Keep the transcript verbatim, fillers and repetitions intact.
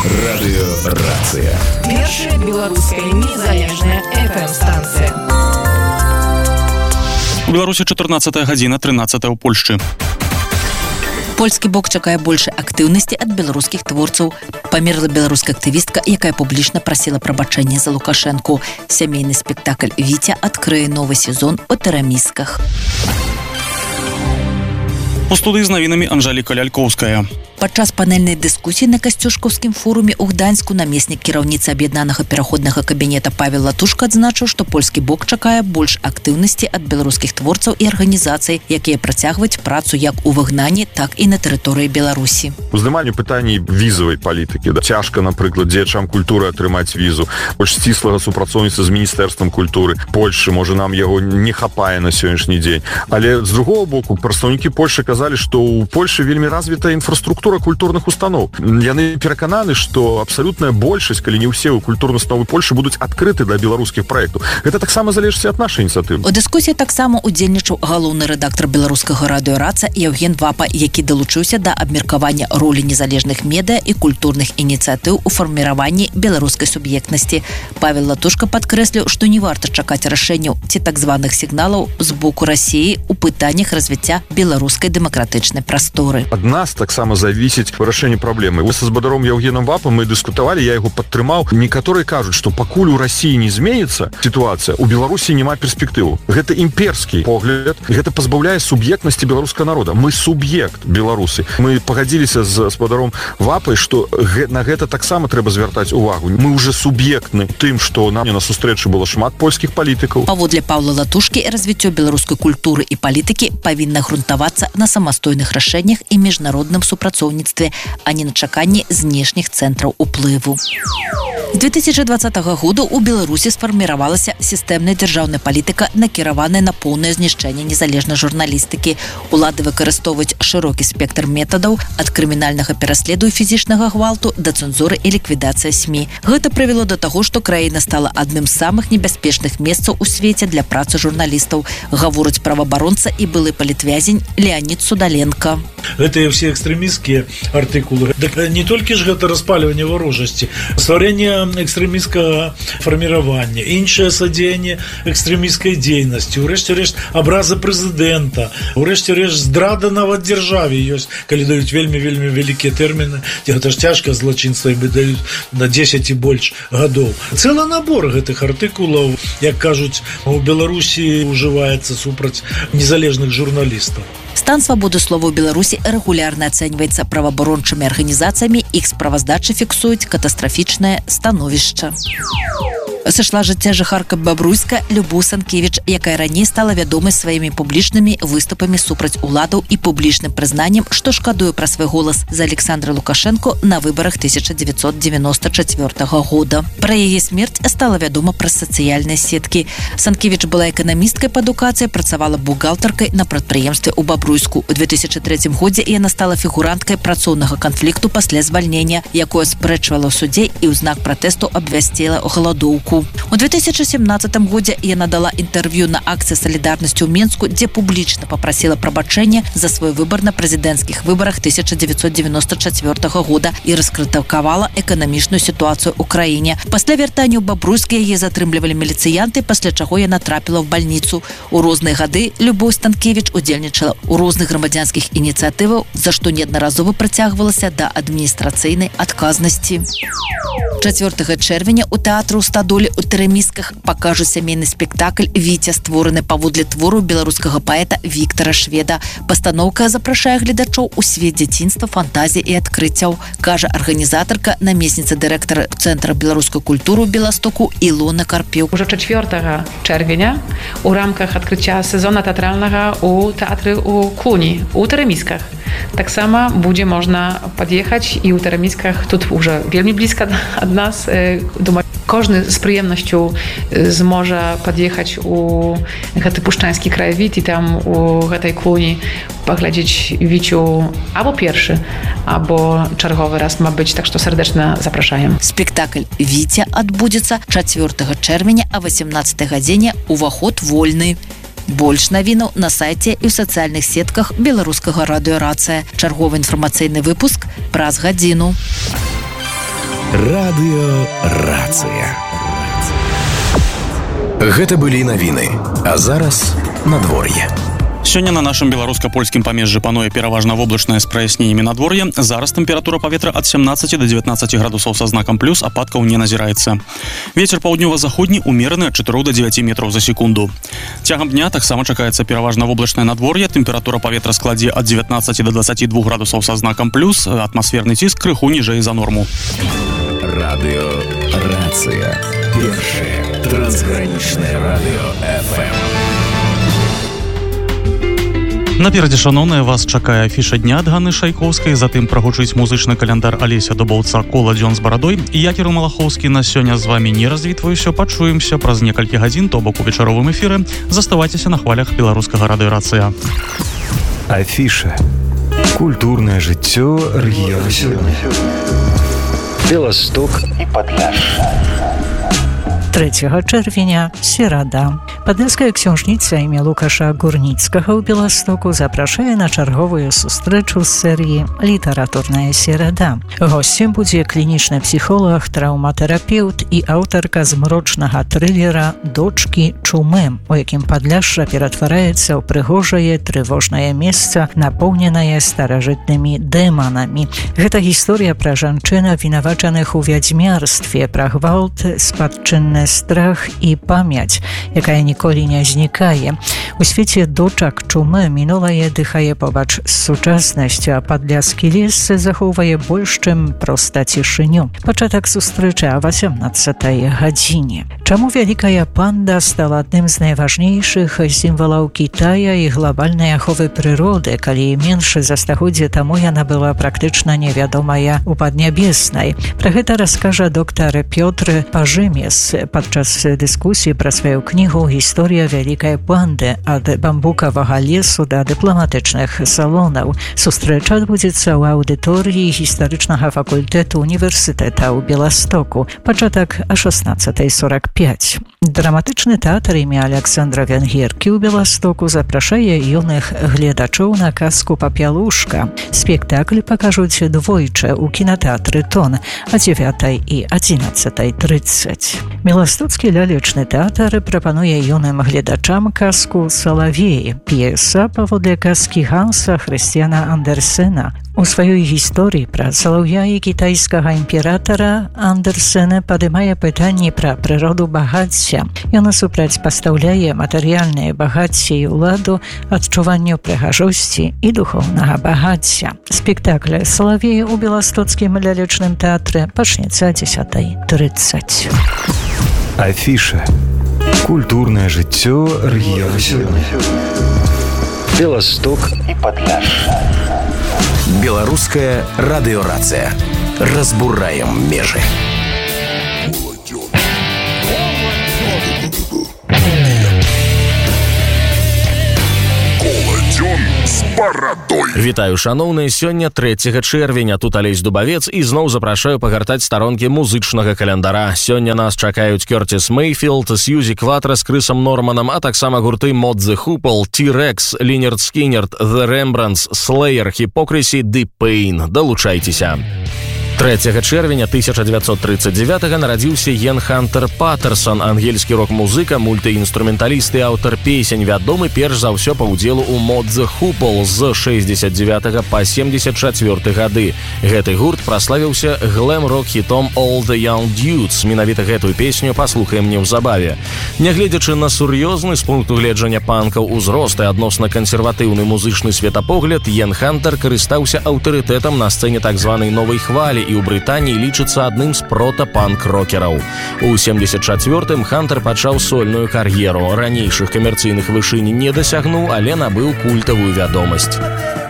Радыёрацыя. Першая беларуская незалежная эф эм-станцыя. У Беларусі чатырнаццатая гадзіна, трынаццатая ў Польшчы. Польскі бок чакае большай актыўнасці ад беларускіх творцаў. Памерла беларуская актывістка, якая публічна прасіла прабачэння за Лукашэнку. Сямейны спектакль «Віця» адкрые новы сезон у Тарамісках. У студыі з навінамі Анжэліка Лялькоўская. Падчас панельнай дыскусіі на Касцюшкаўскім форуме ў Гданьску намеснік кіраўніцы аб'яднанага пераходнага кабінета Павел Латушка адзначыў, што польскі бок чакае больш актыўнасці ад беларускіх творцаў і арганізацый, якія працягваюць працу як у выгнанні, так і на тэрыторыі Беларусі. Уздыманне пытанні візавай палітыкі. Да. Цяжка, напрыклад, дзеячам культуры атрымаць візу. Больш сціслага супрацоўніцтва з міністэрствам культуры Польшчы, можа, нам яго не хапае на сённяшні дзень. Але з другого боку, прадстаўнікі Польшчы казалі, што ў Польшы вельмі развітая інфраструктура культурных устаноў. Яны перакананы, што абсалютная большасць, калі не ўсе ў культурныя установы Польшы будуць адкрыты для беларускіх праектаў. Гэта таксама залежыць ад нашай ініцыятывы. У дыскусіі таксама удзельнічаў галоўны рэдактар беларускага радыёраца Яўген Вапа, які далучыўся да абмеркавання ролі незалежных медыа і культурных ініцыятыў у фарміраванні беларускай суб'ектнасці. Павел Латушка падкрэсліў, што не варта чакаць рашэнняў ці так званых сігналаў з боку Расіі ў пытаннях развіцця беларускай дэмакратычнай прасторы. Ад нас таксама зависіць вырашэнне праблемы. Вы са збадаром Яўгенам Вапам мы дыскутавалі, я яго падтрымаў. Некаторыя кажуць, што пакуль у Расіі не зменіцца сітуацыя, у Беларусі няма перспектыву. Гэта імперскі погляд, гэта пазбаўляе суб'ектнасці беларускага народа. Мы суб'ект беларусы. Мы пагадзіліся з збадаром Вапай, што на гэта таксама трэба звяртаць увагу. Мы уже суб'ектны тым, што нам на сустрэчы было шмат польскіх палітыкаў. Паводле Паўла Латушкі, развіццё беларускай культуры і палітыкі павінна грунтавацца на самастойных рашэннях і міжнародным супрацоўніцтве, а не на чаканні знешніх цэнтраў уплыву. З две тысячи двадцатага году у Беларусі сфарміравалася сістэмная дзяржаўная палітыка, накіраваная на поўнае знішчэнне незалежнай журналістыкі. Улады выкарыстоўваюць шырокі спектр метадаў ад крымінальнага пераследу і фізічнага гвалту да цэнзуры і ліквідацыі СМІ. Гэта прывяло да таго, што краіна стала адным з самых небяспечных месцаў у свеце для працы журналістаў, гаворыць праваабаронца і былы палітвязень Леонид Судаленко. Гэтыя ўсе экстрэмісцкія артыкулы. Так не толькі ж гэта распальванне варожасці, стварэнне экстрэмісцкага фарміравання, іншае садзеянне экстрэмісцкай дзейнасці, урэшце рэшт абраза прэзідэнта, урэшце рэшт здрада нават дзяржаве ёсць, калі даюць вельмі-вельмі вялікія тэрміны, гэта ж цяжка злачынства, і даюць на дзесяць і больш гадоў. Цэлы набор гэтых артыкулаў, як кажуць, у Беларусі ўжываецца супраць незалежных журналістаў. Стан свабоды слова ў Беларусі рэгулярна ацэньваецца праваабарончымі арганізацыямі, іх справаздачы фіксуюць катастрафічнае становішча. Сышла жыцця жыхарка Бабруйска Любоў Санкевіч, якая раней стала вядомай сваімі публічнымі выступамі супраць уладаў і публічным прызнаннем, што шкадуе пра свой голас за Александра Лукашэнко на выбарах тысяча дзевяцьсот дзевяноста чацвёртага года. Пра яе смерць стала вядома праз сацыяльныя сеткі. Санкевіч была эканамісткай па адукацыі, працавала бухгалтаркай на прадпрыемстве ў Бабруйску. У две тысячи трэцім годзе яна стала фігуранткай працоўнага канфлікту пасля звальнення, якое спрэчвала ў судзе і ў знак пратэсту абвясціла галадоўку. У две тысячи семнадцатым годзе яна дала інтэрв'ю на акцыі салідарнасці ў Менску, дзе публічна папрасіла прабачэння за свой выбар на прэзідэнцкіх выбарах тысяча дзевяцьсот дзевяноста чацвёртага года і раскрытыкавала эканамічную сітуацыю ў краіне. Пасля вяртання ў Бабруйск яе затрымлівалі міліцыянты, пасля чаго яна трапіла ў бальніцу. У розныя гады Любоў Станкевіч удзельнічала ў розных грамадзянскіх ініцыятываў, за што неаднаразова прыцягвалася да адміністрацыйнай адказнасці. чацвёртага чэрвеня у тэатру ў Стадолі у Тарамісках пакажуць сямейны спектакль «Віця», створаны паводле твору беларускага паэта Віктара Шведа. Пастаноўка запрашае гледачоў у свет дзяцінства, фантазіі і адкрыццяў, кажа арганізатарка, намесніца дырэктара Цэнтра беларускай культуры ў Беластоку Ілона Карпеў. Ужо чацвёртага чэрвеня у рамках адкрыцця сезона тэатральнага у тэатры ў Клуні у Тарамісках таксама будзе можна пад'ехаць і ў Тарамісках, тут уже вельмі блізка ад нас. Думаю, кожны з прыемнасцю зможа пад'ехаць у гэты пушчанскі краявід і там у гэтай Клуні паглядзець Віцю або першы, або чарговы раз, мабыць, так што сардэчна запрашаем. Спектакль «Віця» адбудзецца чацвёртага чэрвеня а васемнаццатай гадзіне, уваход вольны. Больш навінаў на сайце і ў сацыяльных сетках беларускага радыёрацыя. Чарговы інфармацыйны выпуск праз гадзіну. Радыёрацыя. Гэта былі навіны, а зараз надвор'е. Сёння на нашым беларуска-польскім памежжы пануе пераважна воблачнае з праясненнямі надвор'е. Зараз тэмпература паветра ад сямнаццаці да дзевятнаццаці градусаў са знакам плюс, ападкаў не назіраецца. Вецер паўднёва-заходні умераны ад чатырох да дзевяці метраў за секунду. Цягам дня таксама чакаецца пераважна воблачнае надвор'е. Тэмпература паветра складзе ад дзевятнаццаці да дваццаці двух градусаў са знакам плюс, атмасферны ціск крыху ніжэй за норму. Радыёрацыя. Першае трансгранічнае радыё эф эм. Наперадзе, шаноўныя, вас чакае афіша дня ад Ганны Шайкоўскай, затым прагучыць музычны каляндар Алеся Дубаўца «Кола дзён з барадой». І я, Кірыл Малахоўскі, на сёння з вамі не развітваюся, пачуемся праз некалькі гадзін, то бок у вечаровым эфіры. Заставайцеся на хвалях беларускага радыёрацыя. Афіша. Культурнае жыццё рэгіёна сёння. Беласток і Падляшша. трэцяга чэрвеня, серада. Падляшская książnica імя Лукаша Гурніцкага ў Беластоку запрашае на чарговую сустрэчу з серыі «Літаратурная серада». Госцем будзе клінічны псіхолог, траўматэрапеўт і аўтарка змрочнага трылера «Дочкі чумы», у якім Падляшша ператвараецца ў прыгожае трывожнае месца, напоўненае старажытнымі дэманамі. Гэта гісторыя пра жанчына, вінавачаных у вядзьмярстве, пра гвалт, спадчынны страх і памяць, якая ніколі не знікае. У свеце дочак чумы мінулае дыхае побач з сучаснасцю, а падляшскі лес захоўвае больш, чым проста цішыню. Пачатак сустрэчы о васямнаццатай гадзіне. Чаму вялікая панда стала адным з найважнейшых сімвалаў Кітая і глобальнай аховы прыроды, калі менш за стагоддзе таму яна была практычна невядомая у Паднябеснай. Пра гэта раскажа доктар Пётр Пажымес падчас дыскусіі пра сваю кнігу «Гісторыя вялікай панды» ад бамбукавага лесу да дыпламатычных салонаў. Сустрэча адбудзецца ў аўдыторыі гістарычнага факультэту універсітэта ў Беластоку. Пачатак о шаснаццатай сорак пяць. Драматычны тэатр імя Александра Венгеркі ў Беластоку запрашае юных гледачоў на казку «Папялушка». Спектакль пакажуць двойчы ў кінатэатры «Тон» о дзевятай і адзінаццатай трыццаць. Беластоцкі лялечны тэатр прапануе юным гледачам казку «Салавей», п'еса паводле казкі Ганса Хрысціяна Андерсена. У сваёй гісторыі пра салаўя і кітайскага імператара Андерсен падымае пытанні пра прыроду багацця. Ён супрацьпастаўляе матэрыяльнае багацце і ўладу адчуванню прыгажосці і духоўнага багацця. Спектакль «Салавей» у беластоцкім лялечным тэатры пачнецца о дзесятай трыццаць. Афіша. Культурнае жыццё рэгіёна сёння. Беласток і Падляшша. Беларуская радыёрацыя. Разбураем межы. Вітаю, шаноўныя, сёння трэцяга чэрвеня. Тут Алесь Дубавец і зноў запрашаю пагартаць старонкі музычнага календара. Сёння нас чакаюць Кёртис Мейфілд, Сьюзі Кватра з Крысам Норманам, а таксама гурты Мод The Hoople, T-Rex, Лінерд Скінерд, The Rembrandts, Slayer, Hypocrisy, Deep Pain. Далучайцеся. трэцяга чэрвеня тысяча дзевяцьсот трыццаць дзевятага нарадзіўся Йен Хантер Паттерсон, ангельскі рок-музыка, мультыінструменталіст і аўтар песень, вядомы перш за ўсё па ўдзелу ў Мод The Hoople з шэсцьдзесят дзевятага па семьдесят чацвёрты гады. Гэты гурт праславіўся глэм-рок-хітом All the Young Dudes. Менавіта гэтую песню паслухаем неўзабаве. Нягледзячы на сур'ёзны з пункту гледжання панкаў узрост і адносна кансерватыўны музычны светапогляд, Йен Хантер карыстаўся аўтарытэтам на сцэне так званай новай хвалі і ў Брытаніі лічыцца адным з прота-панк-рокераў. У семьдесят чацвёртым Хантер пачаў сольную кар'еру. Ранейшых камерцыйных вышынь не дасягнуў, але набыў культавую вядомасць.